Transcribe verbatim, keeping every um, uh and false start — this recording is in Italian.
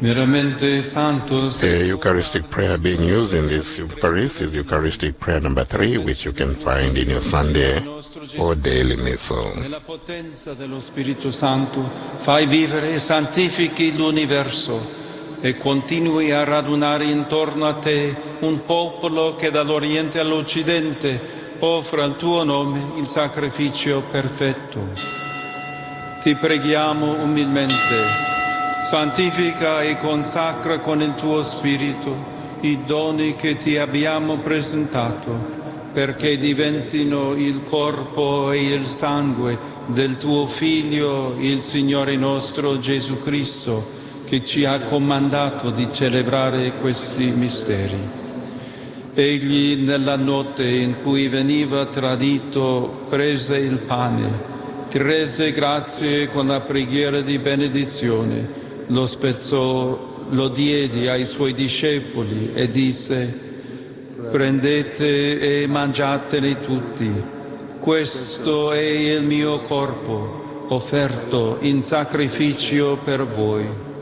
Veramente santo. The Eucharistic prayer being used in this Eucharist is Eucharistic prayer number three, which you can find in your Sunday or daily missal. Nella potenza dello Spirito Santo fai vivere e santifichi l'universo e continui a radunare intorno a te un popolo che dall'Oriente all'Occidente offre al tuo nome il sacrificio perfetto. Ti preghiamo umilmente, santifica e consacra con il tuo Spirito i doni che ti abbiamo presentato, perché diventino il corpo e il sangue del tuo Figlio, il Signore nostro Gesù Cristo, che ci ha comandato di celebrare questi misteri. Egli, nella notte in cui veniva tradito, prese il pane, ti rese grazie con la preghiera di benedizione, lo spezzò, lo diede ai suoi discepoli e disse: prendete e mangiatene tutti, questo è il mio corpo offerto in sacrificio per voi.